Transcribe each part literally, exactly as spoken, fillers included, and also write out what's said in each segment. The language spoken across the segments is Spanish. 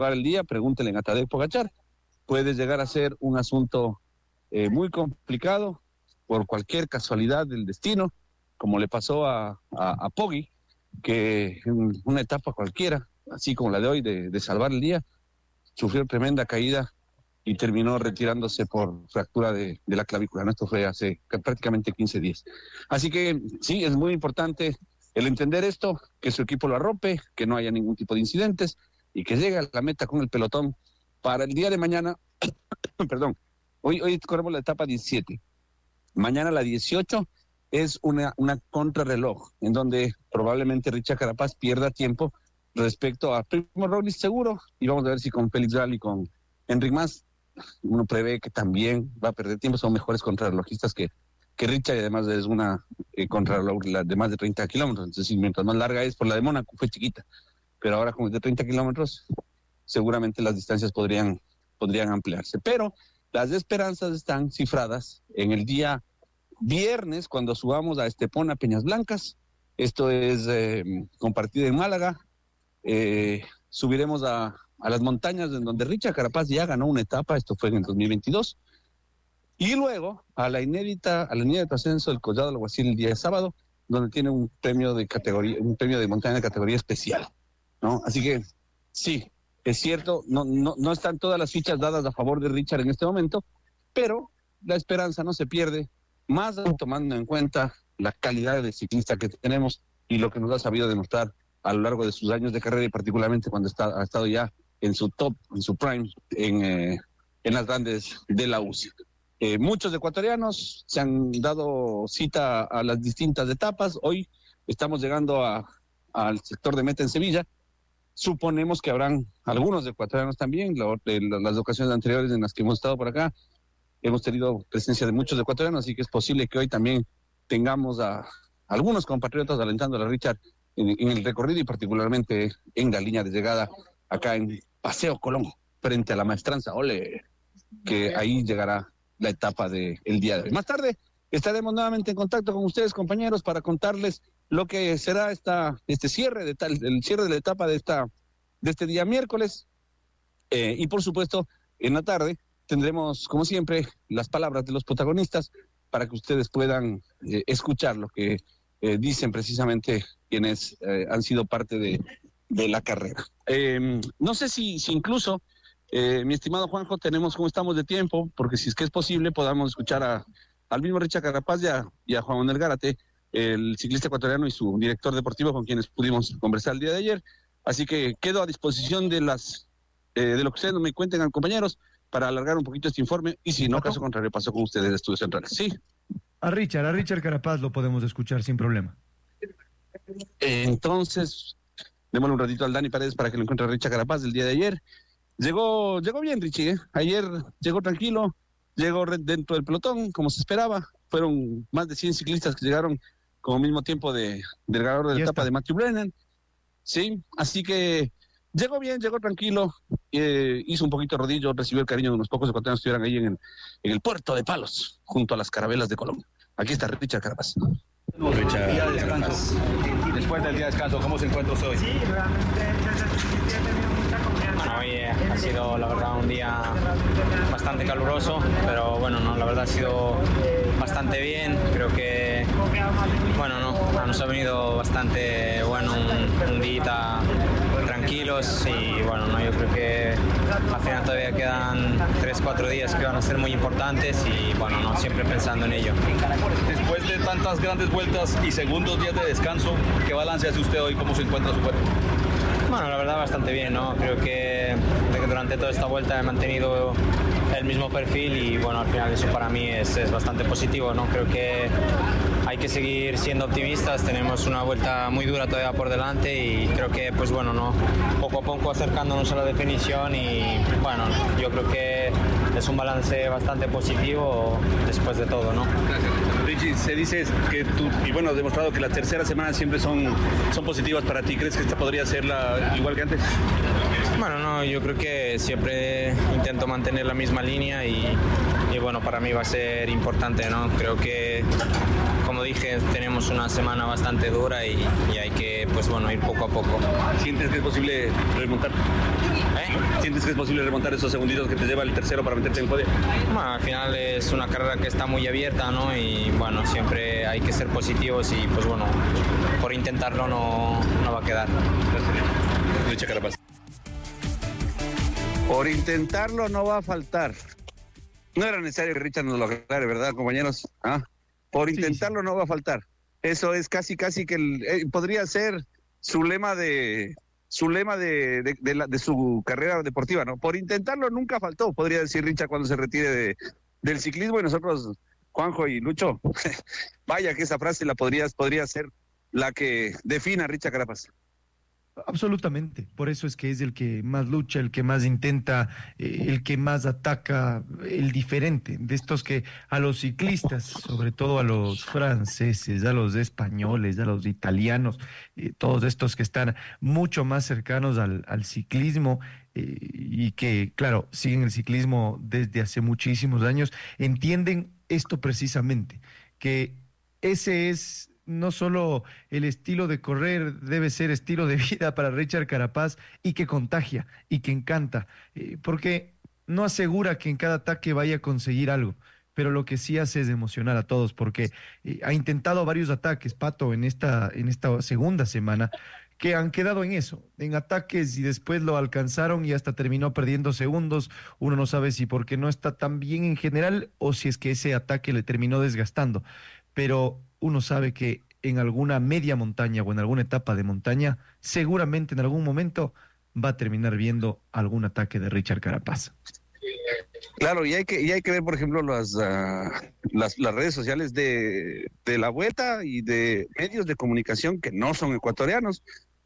el día, pregúntenle a Tadej Pogačar. Puede llegar a ser un asunto eh, muy complicado por cualquier casualidad del destino, como le pasó a, a, a Poggi, que en una etapa cualquiera, así como la de hoy, de, de salvar el día, sufrió tremenda caída y terminó retirándose por fractura de, de la clavícula. ¿no? Esto fue hace prácticamente quince días. Así que sí, es muy importante el entender esto, que su equipo lo arrope, que no haya ningún tipo de incidentes y que llegue a la meta con el pelotón para el día de mañana. Perdón, hoy, hoy corremos la etapa diecisiete. Mañana la dieciocho es una, una contrarreloj, en donde probablemente Richard Carapaz pierda tiempo respecto a Primo Roglic seguro, y vamos a ver si con Félix Gall y con Enric Mas, uno prevé que también va a perder tiempo. Son mejores contrarrelojistas que, que Richard, y además es una eh, contrarreloj de más de treinta kilómetros, entonces mientras más larga es, por la de Mónaco fue chiquita, pero ahora con el de treinta kilómetros, seguramente las distancias podrían, podrían ampliarse, pero las esperanzas están cifradas en el día viernes, cuando subamos a Estepona, Peñas Blancas. Esto es eh, compartido en Málaga. Eh, subiremos a, a las montañas en donde Richard Carapaz ya ganó una etapa, esto fue en el dos mil veintidós, y luego a la inédita, a la inédita ascenso del Collado del Alguacil el día de sábado, donde tiene un premio de categoría, un premio de montaña de categoría especial, ¿no? Así que sí, es cierto, no, no, no están todas las fichas dadas a favor de Richard en este momento, pero la esperanza no se pierde, más tomando en cuenta la calidad de ciclista que tenemos y lo que nos ha sabido demostrar a lo largo de sus años de carrera, y particularmente cuando está, ha estado ya en su top, en su prime, en, eh, en las grandes de la U C I. Eh, muchos ecuatorianos se han dado cita a las distintas etapas. Hoy estamos llegando a, al sector de meta en Sevilla. Suponemos que habrán algunos ecuatorianos también. La, la, las ocasiones anteriores en las que hemos estado por acá, hemos tenido presencia de muchos ecuatorianos, así que es posible que hoy también tengamos a algunos compatriotas alentando a la Richard en, en el recorrido, y particularmente en la línea de llegada acá en Paseo Colón, frente a la Maestranza. Ole, que ahí llegará la etapa del día de hoy. Más tarde estaremos nuevamente en contacto con ustedes, compañeros, para contarles lo que será esta este cierre de tal el cierre de la etapa de esta de este día miércoles, eh, y por supuesto en la tarde tendremos, como siempre, las palabras de los protagonistas para que ustedes puedan eh, escuchar lo que eh, dicen precisamente quienes eh, han sido parte de, de la carrera. Eh, no sé si, si incluso, eh, mi estimado Juanjo, tenemos cómo estamos de tiempo, porque si es que es posible, podamos escuchar a, al mismo Richard Carapaz y a, y a Juan Manuel Gárate, el ciclista ecuatoriano y su director deportivo, con quienes pudimos conversar el día de ayer. Así que quedo a disposición de las eh, de lo que ustedes me cuenten, compañeros, para alargar un poquito este informe, y si no, caso contrario, paso con ustedes de Estudios Centrales. Sí. A Richard, a Richard Carapaz lo podemos escuchar sin problema. Eh, entonces, démosle un ratito al Dani Paredes para que lo encuentre a Richard Carapaz del día de ayer. Llegó, llegó bien Richie, ¿eh? Ayer llegó tranquilo, llegó dentro del pelotón, como se esperaba. Fueron más de cien ciclistas que llegaron como mismo tiempo de, del ganador de la etapa de Matthew Brennan. Sí, así que llegó bien, llegó tranquilo, eh, hizo un poquito de rodillo, recibió el cariño de unos pocos ecuatorianos que estuvieran ahí en el, en el puerto de Palos, junto a las carabelas de Colombia. Aquí está Richard Carapaz. Richard, día de descanso. Después del día de descanso, ¿cómo se encuentra usted hoy? Sí, realmente desde el principio he tenido mucha confianza. Bueno, hoy eh, ha sido la verdad un día bastante caluroso, pero bueno, no, la verdad ha sido bastante bien. Creo que bueno, no, nos ha venido bastante bueno un, un día tranquilos, y bueno, no, yo creo que al final todavía quedan tres cuatro días que van a ser muy importantes, y bueno, no, siempre pensando en ello. Después de tantas grandes vueltas y segundos días de descanso, ¿qué balance hace usted hoy? ¿Cómo se encuentra su cuerpo? Bueno, la verdad bastante bien, ¿no? Creo que durante toda esta vuelta he mantenido el mismo perfil, y bueno, al final eso para mí es, es bastante positivo, ¿no? Creo que hay que seguir siendo optimistas, tenemos una vuelta muy dura todavía por delante, y creo que pues bueno, ¿no? Poco a poco acercándonos a la definición, y bueno, yo creo que es un balance bastante positivo después de todo, ¿no? Gracias. Richie, se dice que tú, y bueno, has demostrado que las terceras semanas siempre son, son positivas para ti. ¿Crees que esta podría ser la, igual que antes? Bueno, no, yo creo que siempre intento mantener la misma línea, y, y bueno, para mí va a ser importante, ¿no? Creo que, como dije, tenemos una semana bastante dura, y, y hay que, pues bueno, ir poco a poco. ¿Sientes que es posible remontar? ¿Eh? ¿Sientes que es posible remontar esos segunditos que te lleva el tercero para meterte en podio? Bueno, al final es una carrera que está muy abierta, ¿no? Y bueno, siempre hay que ser positivos y pues bueno, por intentarlo no, no va a quedar. Richard Carapaz. Por intentarlo no va a faltar. No era necesario que Richard nos lo aclare, ¿verdad, compañeros? ¿Ah? Por intentarlo sí, sí. no va a faltar. Eso es casi, casi que el, eh, podría ser su lema de su lema de, de, de, la, de su carrera deportiva, ¿no? Por intentarlo nunca faltó, podría decir Richard cuando se retire de, del ciclismo, y nosotros, Juanjo y Lucho, vaya que esa frase la podrías, podría ser la que defina a Richard Carapaz. Absolutamente, por eso es que es el que más lucha, el que más intenta, eh, el que más ataca, el diferente, de estos que a los ciclistas, sobre todo a los franceses, a los españoles, a los italianos, eh, todos estos que están mucho más cercanos al, al ciclismo eh, y que, claro, siguen el ciclismo desde hace muchísimos años, entienden esto precisamente, que ese es... no solo el estilo de correr debe ser estilo de vida para Richard Carapaz, y que contagia y que encanta, eh, porque no asegura que en cada ataque vaya a conseguir algo, pero lo que sí hace es emocionar a todos, porque eh, ha intentado varios ataques, Pato, en esta, en esta segunda semana, que han quedado en eso, en ataques, y después lo alcanzaron y hasta terminó perdiendo segundos. Uno no sabe si porque no está tan bien en general o si es que ese ataque le terminó desgastando, pero uno sabe que en alguna media montaña o en alguna etapa de montaña, seguramente en algún momento va a terminar viendo algún ataque de Richard Carapaz. Claro, y hay que, y hay que ver, por ejemplo, las, uh, las, las redes sociales de, de la Vuelta y de medios de comunicación que no son ecuatorianos,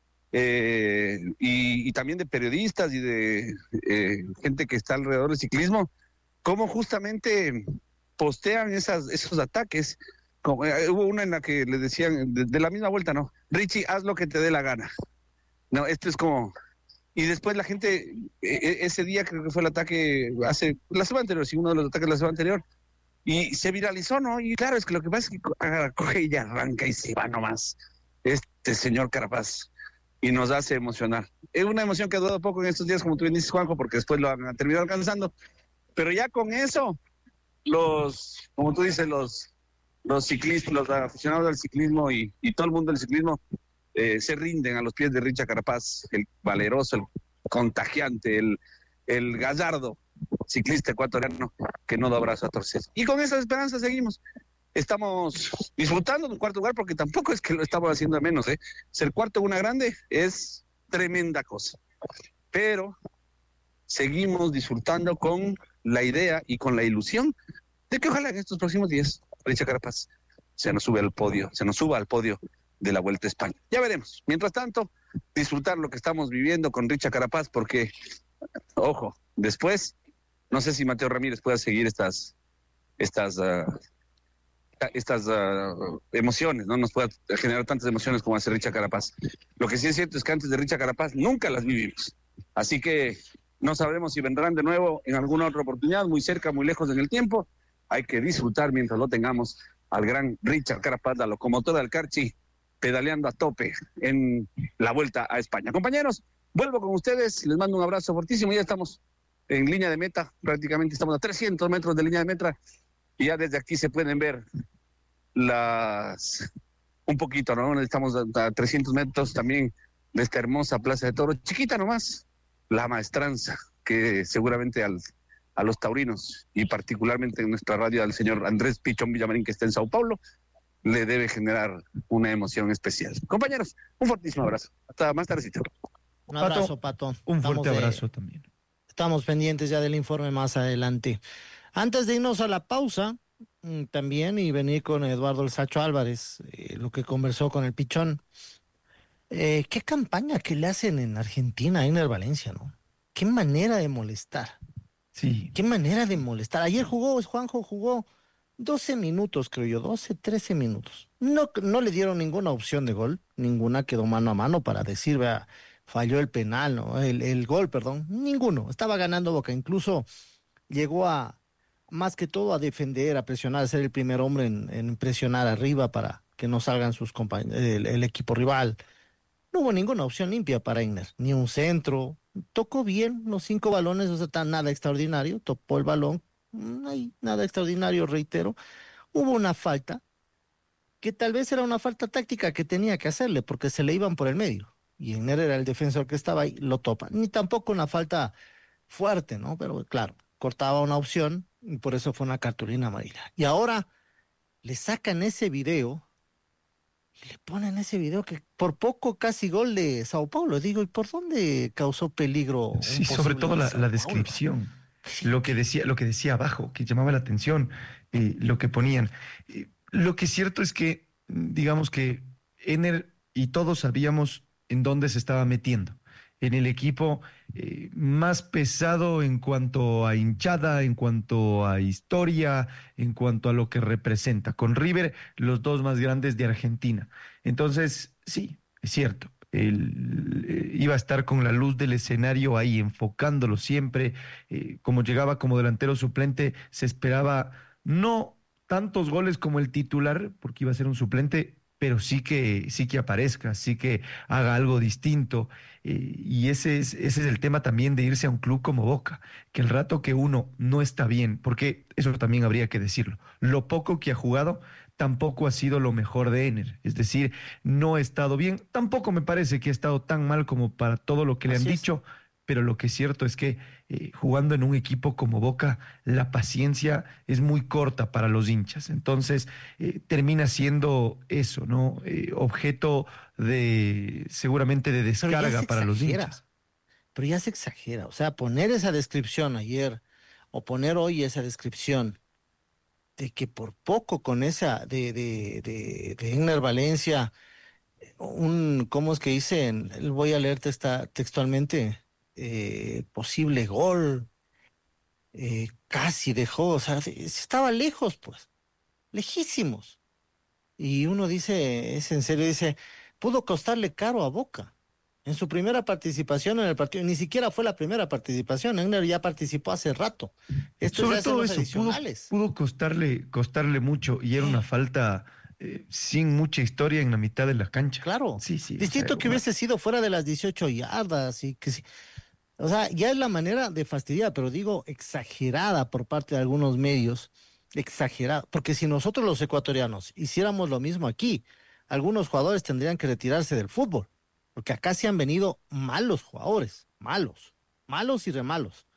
eh, y, y también de periodistas y de eh, gente que está alrededor del ciclismo, cómo justamente postean esas, esos ataques. Como, eh, hubo una en la que le decían, de, de la misma vuelta, ¿no? Richie, haz lo que te dé la gana. No, esto es como... Y después la gente, eh, ese día creo que fue el ataque, hace la semana anterior, sí, uno de los ataques de la semana anterior, y se viralizó, ¿no? Y claro, es que lo que pasa es que coge y arranca y se va nomás este señor Carapaz, y nos hace emocionar. Es una emoción que ha durado poco en estos días, como tú bien dices, Juanjo, porque después lo han terminado alcanzando, pero ya con eso, los, como tú dices, los... los ciclistas, los aficionados del ciclismo y, y todo el mundo del ciclismo eh, se rinden a los pies de Richard Carapaz, el valeroso, el contagiante, el, el gallardo ciclista ecuatoriano que no da brazo a torcer. Y con esa esperanza seguimos. Estamos disfrutando de un cuarto lugar, porque tampoco es que lo estamos haciendo de menos, ¿eh? Ser cuarto en una grande es tremenda cosa. Pero seguimos disfrutando con la idea y con la ilusión de que ojalá en estos próximos días Richard Carapaz se nos sube al podio, se nos suba al podio de la Vuelta a España. Ya veremos. Mientras tanto, disfrutar lo que estamos viviendo con Richard Carapaz, porque, ojo, después, no sé si Mateo Ramírez pueda seguir estas, estas, uh, estas uh, emociones, no nos pueda generar tantas emociones como hace Richard Carapaz. Lo que sí es cierto es que antes de Richard Carapaz nunca las vivimos. Así que no sabremos si vendrán de nuevo en alguna otra oportunidad, muy cerca, muy lejos en el tiempo. Hay que disfrutar mientras lo tengamos al gran Richard Carapaz, la locomotora del Carchi, pedaleando a tope en la Vuelta a España. Compañeros, vuelvo con ustedes, les mando un abrazo fortísimo. Ya estamos en línea de meta, prácticamente estamos a trescientos metros de línea de meta, y ya desde aquí se pueden ver las, un poquito, ¿no? Estamos a trescientos metros también de esta hermosa Plaza de Toros, chiquita nomás, la maestranza, que seguramente al a los taurinos, y particularmente en nuestra radio al señor Andrés Pichón Villamarín, que está en Sao Paulo, le debe generar una emoción especial. Compañeros, un fortísimo abrazo. Hasta más tardecito. Un abrazo, Pato. Pato. Un estamos fuerte de, abrazo también. Estamos pendientes ya del informe más adelante. Antes de irnos a la pausa, también, y venir con Eduardo El Sacho Álvarez, eh, lo que conversó con el Pichón. Eh, ¿Qué campaña que le hacen en Argentina, a Iner Valencia, ¿no? Qué manera de molestar. Sí. Qué manera de molestar. Ayer jugó, Juanjo jugó doce minutos, creo yo, doce, trece minutos. No, no le dieron ninguna opción de gol, ninguna, quedó mano a mano para decir, vea, falló el penal, ¿no? El, el gol, perdón, ninguno. Estaba ganando Boca, incluso llegó a, más que todo, a defender, a presionar, a ser el primer hombre en, en presionar arriba para que no salgan sus compañeros, el, el equipo rival. No hubo ninguna opción limpia para Iner, ni un centro, tocó bien los cinco balones, o sea, tan nada extraordinario, topó el balón, no hay nada extraordinario, reitero. Hubo una falta, que tal vez era una falta táctica que tenía que hacerle, porque se le iban por el medio. Y Egner era el defensor que estaba ahí, lo topa. Ni tampoco una falta fuerte, ¿no? Pero claro, cortaba una opción y por eso fue una cartulina amarilla. Y ahora le sacan ese video y le ponen ese video que por poco casi gol de Sao Paulo. Digo, ¿y por dónde causó peligro un Sí, sobre posible todo gol de la, Sao la Paulo? descripción, Sí, lo que que- decía, lo que decía abajo, que llamaba la atención, eh, lo que ponían. Eh, lo que es cierto es que, mm, digamos que Ener y todos sabíamos en dónde se estaba metiendo. En el equipo eh, más pesado en cuanto a hinchada, en cuanto a historia, en cuanto a lo que representa. Con River, los dos más grandes de Argentina. Entonces, sí, es cierto. Él eh, iba a estar con la luz del escenario ahí, enfocándolo siempre. Eh, como llegaba como delantero suplente, se esperaba no tantos goles como el titular, porque iba a ser un suplente, pero sí que, sí que aparezca, sí que haga algo distinto. Eh, y ese es, ese es el tema también de irse a un club como Boca, que el rato que uno no está bien, porque eso también habría que decirlo, lo poco que ha jugado tampoco ha sido lo mejor de Ener, es decir, no ha estado bien, tampoco me parece que ha estado tan mal como para todo lo que le han Así es. dicho, pero lo que es cierto es que eh, jugando en un equipo como Boca, la paciencia es muy corta para los hinchas, entonces eh, termina siendo eso, ¿no? Eh, objeto de seguramente de Pero ya descarga se para los exagera, hinchas. pero ya se exagera. O sea, poner esa descripción ayer o poner hoy esa descripción de que por poco con esa de, de, de, de Egner Valencia, un, ¿cómo es que dicen? Voy a leerte esta textualmente, eh, posible gol, eh, casi dejó, o sea, se- estaba lejos, pues, lejísimos. Y uno dice, es en serio, dice, pudo costarle caro a Boca. En su primera participación en el partido, ni siquiera fue la primera participación, Egner ya participó hace rato. Esto Sobre ya es en todo los eso, pudo, adicionales. pudo costarle, costarle mucho y era una Sí. falta eh, sin mucha historia en la mitad de la cancha. Claro, Sí, sí, o sea, distinto que una- hubiese sido fuera de las dieciocho yardas y que sí. O sea, ya es la manera de fastidiar, pero digo exagerada por parte de algunos medios, exagerada, porque si nosotros los ecuatorianos hiciéramos lo mismo aquí, algunos jugadores tendrían que retirarse del fútbol, porque acá se han venido malos jugadores, malos, malos y remalos.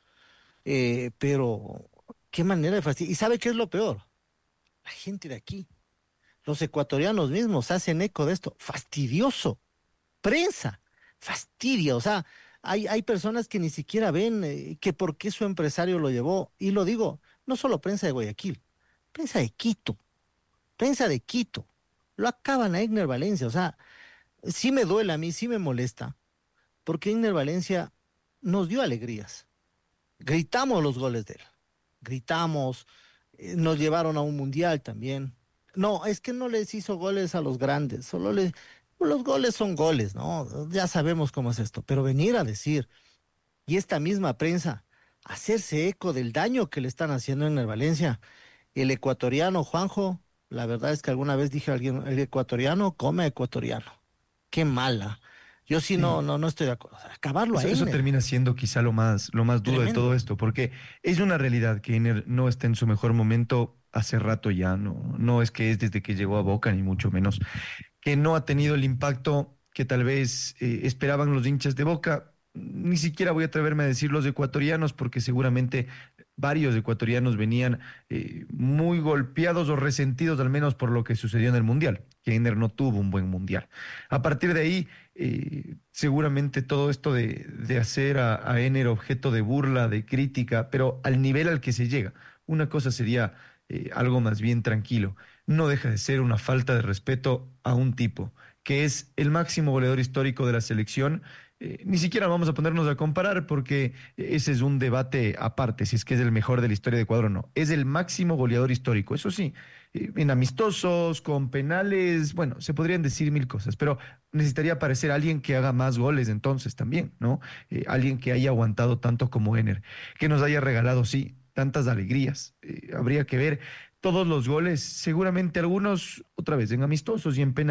Eh, pero qué manera de fastidiar. ¿Y sabe qué es lo peor? La gente de aquí, los ecuatorianos mismos hacen eco de esto, fastidioso prensa, fastidia, o sea, hay, hay personas que ni siquiera ven eh, que por qué su empresario lo llevó, y lo digo, no solo prensa de Guayaquil, prensa de Quito, prensa de Quito, lo acaban a Egner Valencia, o sea, sí me duele a mí, sí me molesta, porque Egner Valencia nos dio alegrías, gritamos los goles de él, gritamos, eh, nos llevaron a un mundial también. No, es que no les hizo goles a los grandes, solo les... Los goles son goles, ¿no? Ya sabemos cómo es esto, pero venir a decir, y esta misma prensa, hacerse eco del daño que le están haciendo en el Valencia, el ecuatoriano, Juanjo, la verdad es que alguna vez dije a alguien, el ecuatoriano come ecuatoriano. Qué mala. Yo sí no, sí, no, no estoy de acuerdo. Acabarlo a eso, eso Egner, termina siendo quizá lo más, lo más duro de todo tremendo. esto, porque es una realidad que Ener no está en su mejor momento hace rato ya, no, no es que es desde que llegó a Boca, ni mucho menos, que no ha tenido el impacto que tal vez eh, esperaban los hinchas de Boca. Ni siquiera voy a atreverme a decir los ecuatorianos, porque seguramente varios ecuatorianos venían eh, muy golpeados o resentidos, al menos por lo que sucedió en el Mundial, que Ener no tuvo un buen Mundial. A partir de ahí, eh, seguramente todo esto de, de hacer a, a Ener objeto de burla, de crítica, pero al nivel al que se llega, una cosa sería eh, algo más bien tranquilo, no deja de ser una falta de respeto a un tipo que es el máximo goleador histórico de la selección. Eh, ni siquiera vamos a ponernos a comparar porque ese es un debate aparte, si es que es el mejor de la historia de Ecuador o no. Es el máximo goleador histórico, eso sí, eh, en amistosos, con penales, bueno, se podrían decir mil cosas, pero necesitaría aparecer alguien que haga más goles entonces también, ¿no? Eh, alguien que haya aguantado tanto como Ener, que nos haya regalado, sí, tantas alegrías. Eh, habría que ver todos los goles, seguramente algunos otra vez en amistosos y en penales,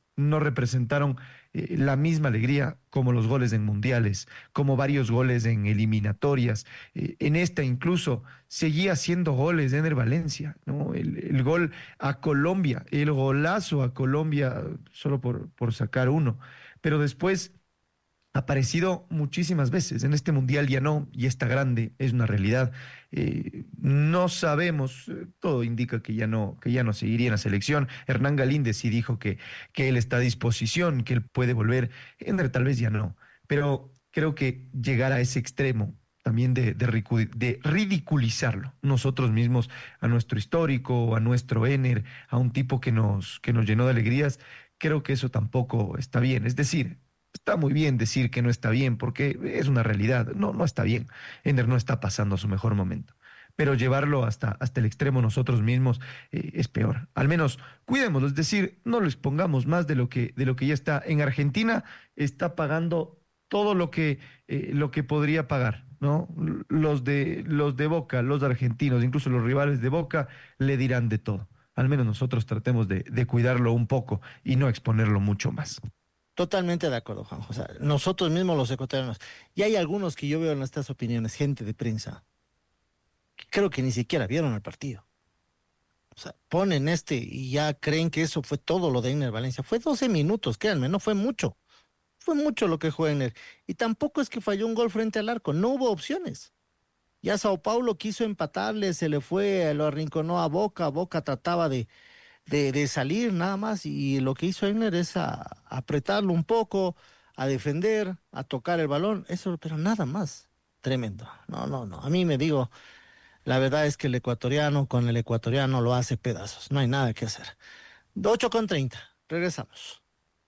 no representaron eh, la misma alegría como los goles en mundiales, como varios goles en eliminatorias. Eh, en esta incluso seguía haciendo goles Ener Valencia, ¿no? El, el gol a Colombia, el golazo a Colombia, solo por, por sacar uno. Pero después ha aparecido muchísimas veces. En este mundial ya no, y está grande, es una realidad. Eh, no sabemos, eh, todo indica que ya no, que ya no seguiría en la selección. Hernán Galíndez sí dijo que, que él está a disposición, que él puede volver. Ender tal vez ya no, pero creo que llegar a ese extremo también de, de, ricu- de ridiculizarlo nosotros mismos, a nuestro histórico, a nuestro Ener, a un tipo que nos, que nos llenó de alegrías, creo que eso tampoco está bien. Es decir, está muy bien decir que no está bien, porque es una realidad. No, no está bien. Ener no está pasando su mejor momento. Pero llevarlo hasta, hasta el extremo nosotros mismos eh, es peor. Al menos cuidémoslo, es decir, no les pongamos más de lo que, de lo que ya está. En Argentina está pagando todo lo que, eh, lo que podría pagar, ¿no? Los de, los de Boca, los argentinos, incluso los rivales de Boca, le dirán de todo. Al menos nosotros tratemos de, de cuidarlo un poco y no exponerlo mucho más. Totalmente de acuerdo, Juanjo. O sea, nosotros mismos los ecuatorianos. Y hay algunos que yo veo en estas opiniones, gente de prensa, que creo que ni siquiera vieron el partido. O sea, ponen este y ya creen que eso fue todo lo de Ener Valencia. Fue doce minutos, créanme, no fue mucho. Fue mucho lo que jugó Ener. Y tampoco es que falló un gol frente al arco, no hubo opciones. Ya Sao Paulo quiso empatarle, se le fue, lo arrinconó a Boca, Boca trataba de... De, de salir nada más, y lo que hizo Ener es a, a apretarlo un poco, a defender, a tocar el balón, eso, pero nada más. Tremendo. No, no, no. A mí me digo, la verdad es que el ecuatoriano con el ecuatoriano lo hace pedazos. No hay nada que hacer. ocho con treinta. Regresamos.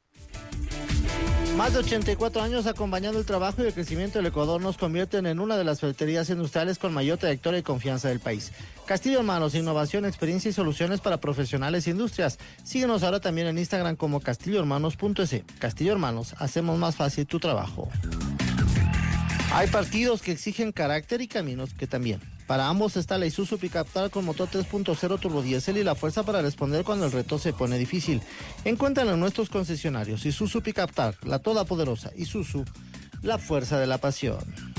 Más de ochenta y cuatro años acompañando el trabajo y el crecimiento del Ecuador nos convierten en una de las ferreterías industriales con mayor trayectoria y confianza del país. Castillo Hermanos, innovación, experiencia y soluciones para profesionales e industrias. Síguenos ahora también en Instagram como castillo hermanos punto es. Castillo Hermanos, hacemos más fácil tu trabajo. Hay partidos que exigen carácter y caminos que también. Para ambos está la Isuzu Pickup Tal con motor tres punto cero turbodiesel y la fuerza para responder cuando el reto se pone difícil. Encuéntralo en nuestros concesionarios. Isuzu Pickup Tal, la todopoderosa Isuzu, la fuerza de la pasión.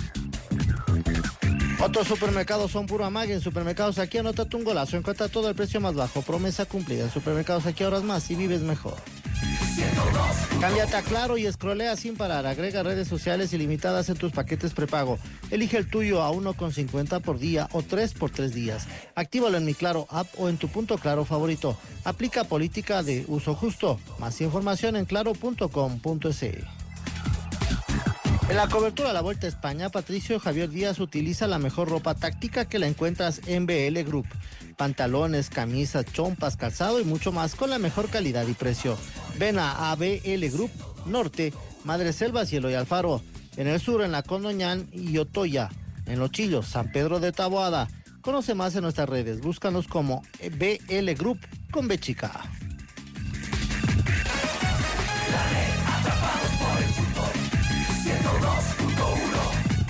Otros supermercados son puro amague. En Supermercados Aquí anótate un golazo. Encuentra todo el precio más bajo. Promesa cumplida. En Supermercados Aquí ahorras más y vives mejor. Cámbiate a Claro y escrolea sin parar. Agrega redes sociales ilimitadas en tus paquetes prepago. Elige el tuyo a uno con cincuenta por día o tres por tres días. Actívalo en mi Claro app o en tu punto Claro favorito. Aplica política de uso justo. Más información en claro punto com punto es. En la cobertura de la Vuelta a España, Patricio Javier Díaz utiliza la mejor ropa táctica que la encuentras en B L Group. Pantalones, camisas, chompas, calzado y mucho más con la mejor calidad y precio. Ven a A B L Group, Norte, Madreselva, Cielo y Alfaro. En el sur, en la Condoñán y Otoya. En Los Chillos, San Pedro de Taboada. Conoce más en nuestras redes. Búscanos como B L Group con B chica. ciento dos punto uno.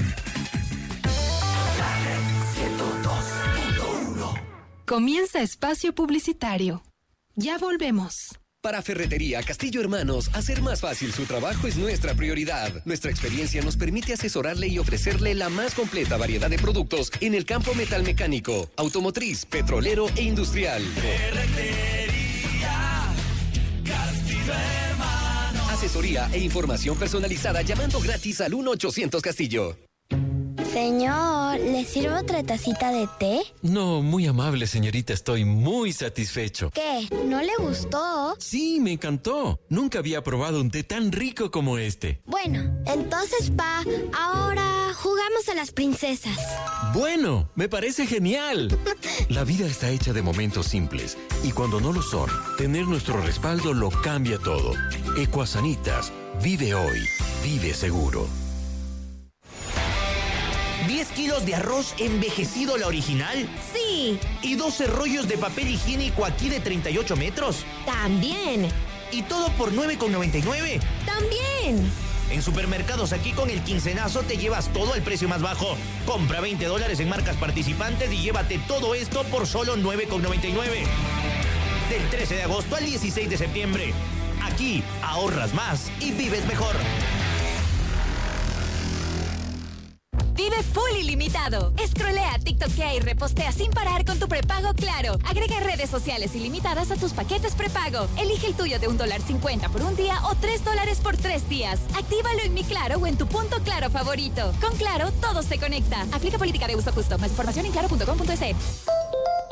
ciento dos punto uno. Comienza espacio publicitario. Ya volvemos. Para Ferretería Castillo Hermanos, hacer más fácil su trabajo es nuestra prioridad. Nuestra experiencia nos permite asesorarle y ofrecerle la más completa variedad de productos en el campo metalmecánico, automotriz, petrolero e industrial. Ferretería Castillo Hermanos. Asesoría e información personalizada llamando gratis al uno ochocientos Castillo. Señor, ¿le sirvo otra tacita de té? No, muy amable, señorita. Estoy muy satisfecho. ¿Qué? ¿No le gustó? Sí, me encantó. Nunca había probado un té tan rico como este. Bueno, entonces, pa, ahora jugamos a las princesas. Bueno, me parece genial. La vida está hecha de momentos simples. Y cuando no lo son, tener nuestro respaldo lo cambia todo. Ecuasanitas. Vive hoy. Vive seguro. ¿diez kilos de arroz envejecido la original? Sí. ¿Y doce rollos de papel higiénico aquí de treinta y ocho metros? También. ¿Y todo por nueve con noventa y nueve? También. En Supermercados Aquí con el quincenazo te llevas todo al precio más bajo. Compra veinte dólares en marcas participantes y llévate todo esto por solo nueve con noventa y nueve. Del trece de agosto al dieciséis de septiembre. Aquí Aquí ahorras más y vives mejor. Vive full ilimitado. Escrolea, TikTokea y repostea sin parar con tu prepago Claro. Agrega redes sociales ilimitadas a tus paquetes prepago. Elige el tuyo de un dólar cincuenta por un día o tres dólares por tres días. Actívalo en Mi Claro o en tu punto Claro favorito. Con Claro, todo se conecta. Aplica política de uso justo. Más información en claro punto com punto es.